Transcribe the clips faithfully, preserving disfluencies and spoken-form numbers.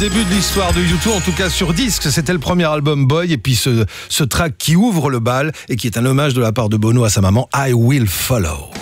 Début de l'histoire de U deux, en tout cas sur disque, c'était le premier album Boy, et puis ce, ce track qui ouvre le bal et qui est un hommage de la part de Bono à sa maman, I Will Follow.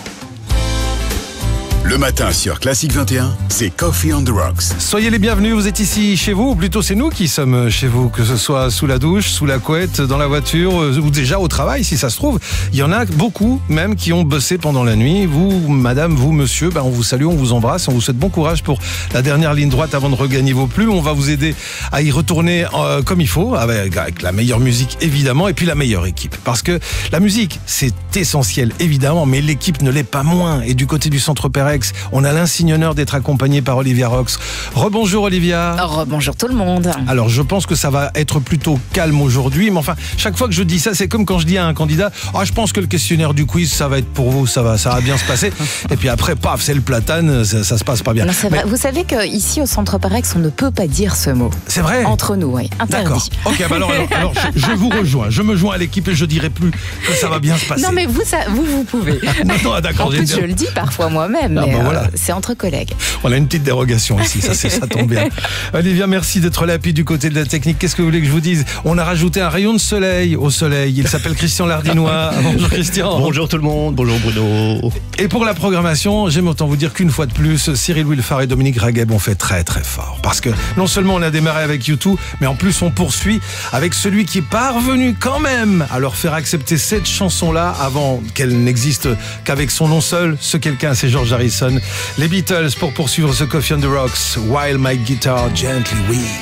Le matin sur Classic vingt et un, c'est Coffee on the Rocks. Soyez les bienvenus, vous êtes ici chez vous, ou plutôt c'est nous qui sommes chez vous, que ce soit sous la douche, sous la couette, dans la voiture, ou déjà au travail si ça se trouve. Il y en a beaucoup même qui ont bossé pendant la nuit. Vous, madame, vous, monsieur, ben on vous salue, on vous embrasse, on vous souhaite bon courage pour la dernière ligne droite avant de regagner vos plumes. On va vous aider à y retourner euh, comme il faut, avec, avec la meilleure musique évidemment, et puis la meilleure équipe. Parce que la musique, c'est essentiel évidemment, mais l'équipe ne l'est pas moins. Et du côté du Centre Perex, on a l'insigne honneur d'être accompagné par Olivia Rox. Rebonjour Olivia. Rebonjour tout le monde. Alors je pense que ça va être plutôt calme aujourd'hui, mais enfin chaque fois que je dis ça, c'est comme quand je dis à un candidat ah je pense que le questionnaire du quiz ça va être pour vous, ça va ça va bien se passer. Et puis après paf, c'est le platane, ça, ça se passe pas bien. Non, c'est mais... vrai. Vous savez qu'ici au Centre Perex on ne peut pas dire ce mot. C'est vrai. Entre nous, oui. Interdit. D'accord. Ok, bah alors, alors, alors je, je vous rejoins, je me joins à l'équipe et je dirai plus que ça va bien se passer. Non mais vous ça, vous vous pouvez. non, non, d'accord. En plus je le dis parfois moi-même, ah, mais bah, voilà. euh, c'est entre collègues. On a une petite dérogation ici, ça, c'est, ça tombe bien. Olivia, merci d'être là. Puis du côté de la technique, qu'est-ce que vous voulez que je vous dise? On a rajouté un rayon de soleil au soleil. Il s'appelle Christian Lardinois. Bonjour Christian. Bonjour tout le monde, bonjour Bruno. Et pour la programmation, j'aime autant vous dire qu'une fois de plus, Cyril Wilfard et Dominique Ragueb ont fait très très fort. Parce que non seulement on a démarré avec U deux, mais en plus on poursuit avec celui qui est parvenu quand même à leur faire accepter cette chanson-là avant qu'elle n'existe qu'avec son nom seul. Ce quelqu'un, c'est George Harrison. Les Beatles pour poursuivre ce Coffee on the Rocks, While My Guitar Gently Weeps.